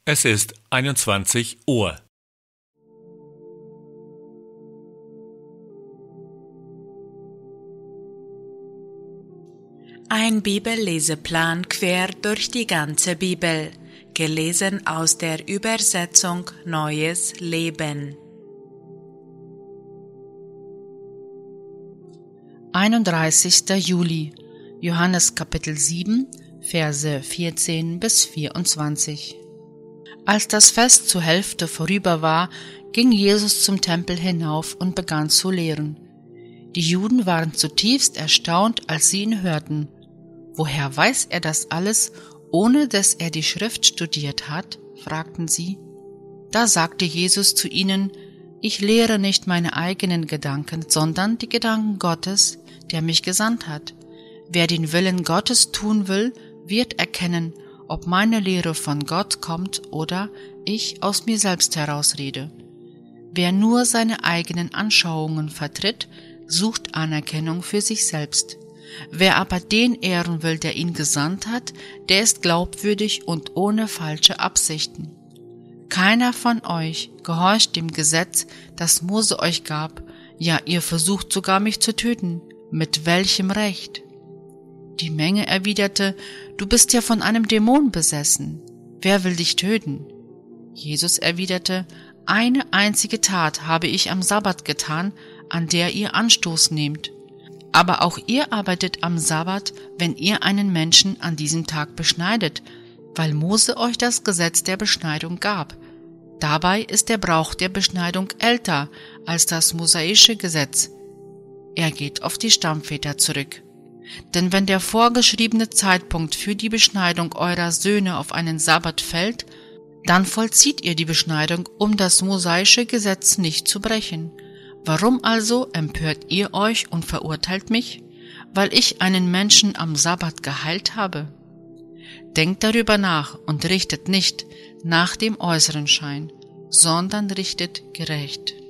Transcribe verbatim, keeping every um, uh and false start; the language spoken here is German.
Es ist einundzwanzig Uhr. Ein Bibelleseplan quer durch die ganze Bibel, gelesen aus der Übersetzung Neues Leben. einunddreißigster Juli, Johannes Kapitel sieben, Verse vierzehn bis vierundzwanzig. Als das Fest zur Hälfte vorüber war, ging Jesus zum Tempel hinauf und begann zu lehren. Die Juden waren zutiefst erstaunt, als sie ihn hörten. »Woher weiß er das alles, ohne dass er die Schrift studiert hat?« fragten sie. Da sagte Jesus zu ihnen: »Ich lehre nicht meine eigenen Gedanken, sondern die Gedanken Gottes, der mich gesandt hat. Wer den Willen Gottes tun will, wird erkennen, ob meine Lehre von Gott kommt oder ich aus mir selbst herausrede. Wer nur seine eigenen Anschauungen vertritt, sucht Anerkennung für sich selbst. Wer aber den ehren will, der ihn gesandt hat, der ist glaubwürdig und ohne falsche Absichten. Keiner von euch gehorcht dem Gesetz, das Mose euch gab, ja, ihr versucht sogar mich zu töten. Mit welchem Recht?« Die Menge erwiderte: »Du bist ja von einem Dämon besessen. Wer will dich töten?« Jesus erwiderte: »Eine einzige Tat habe ich am Sabbat getan, an der ihr Anstoß nehmt. Aber auch ihr arbeitet am Sabbat, wenn ihr einen Menschen an diesem Tag beschneidet, weil Mose euch das Gesetz der Beschneidung gab. Dabei ist der Brauch der Beschneidung älter als das mosaische Gesetz. Er geht auf die Stammväter zurück. Denn wenn der vorgeschriebene Zeitpunkt für die Beschneidung eurer Söhne auf einen Sabbat fällt, dann vollzieht ihr die Beschneidung, um das mosaische Gesetz nicht zu brechen. Warum also empört ihr euch und verurteilt mich, weil ich einen Menschen am Sabbat geheilt habe? Denkt darüber nach und richtet nicht nach dem äußeren Schein, sondern richtet gerecht.«